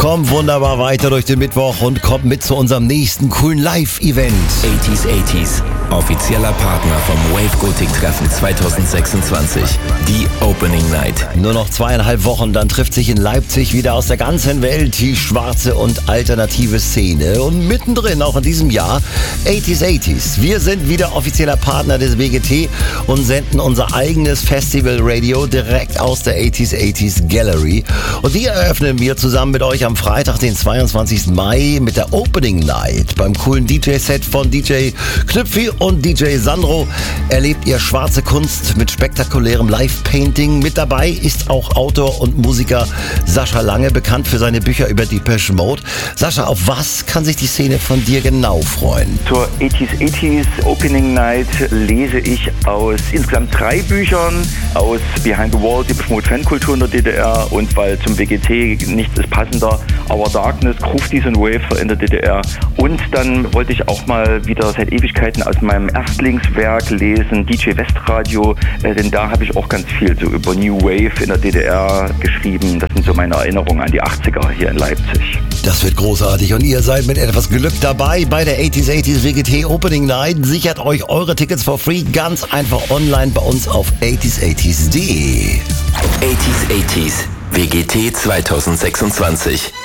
kommt wunderbar weiter durch den Mittwoch und kommt mit zu unserem nächsten coolen Live-Event. 80s, offizieller Partner vom Wave Gothic Treffen 2026, die Opening Night. Nur noch 2,5 Wochen, dann trifft sich in Leipzig wieder aus der ganzen Welt die schwarze und alternative Szene. Und mittendrin, auch in diesem Jahr, 80s. Wir sind wieder offizieller Partner des WGT und senden unser eigenes Festival-Radio direkt aus der 80s Gallery. Und die eröffnen wir zusammen mit euch am Freitag, den 22. Mai, mit der Opening Night. Beim coolen DJ-Set von DJ Knüpfi und DJ Sandro erlebt ihr schwarze Kunst mit spektakulärem Live-Painting. Mit dabei ist auch Autor und Musiker Sascha Lange, bekannt für seine Bücher über Depeche Mode. Sascha, auf was kann sich die Szene von dir genau freuen? Zur 80s Opening Night lese ich aus insgesamt 3 Büchern, aus Behind the Wall, Depeche Mode Fankultur in der DDR, und weil zum WGT nichts ist passender, Our Darkness, Gruftis und Wafer in der DDR. Und dann wollte ich auch mal wieder seit Ewigkeiten aus meinem Erstlingswerk lesen, DJ Westradio, denn da habe ich auch ganz viel so über New Wave in der DDR geschrieben. Das sind so meine Erinnerungen an die 80er hier in Leipzig. Das wird großartig und ihr seid mit etwas Glück dabei bei der 80s WGT Opening Night. Sichert euch eure Tickets for free ganz einfach online bei uns auf 80s80s.de. 80s, WGT 2026.